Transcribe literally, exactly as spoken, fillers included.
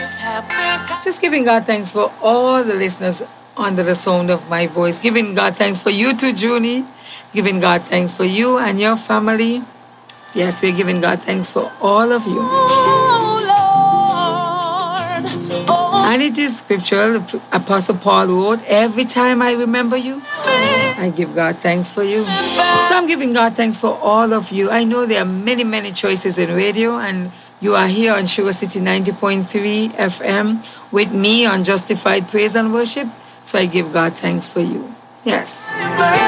Just giving God thanks for all the listeners under the sound of my voice. Giving God thanks for you too, Junie. Giving God thanks for you and your family. Yes, we're giving God thanks for all of you. And it is scriptural. Apostle Paul wrote, every time I remember you, I give God thanks for you. So I'm giving God thanks for all of you. I know there are many, many choices in radio, and you are here on Sugar City ninety point three F M with me on Justified Praise and Worship. So I give God thanks for you. Yes.